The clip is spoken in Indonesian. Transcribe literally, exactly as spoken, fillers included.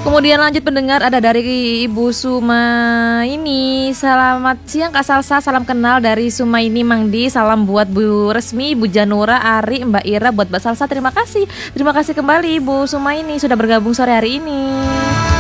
Kemudian lanjut pendengar, ada dari Ibu Suma ini. Selamat siang Kak Salsa, salam kenal dari Suma ini Mangdi. Salam buat Bu Resmi, Bu Janura, Ari, Mbak Ira, buat Mbak Salsa. Terima kasih. Terima kasih kembali Ibu Suma ini sudah bergabung sore hari ini.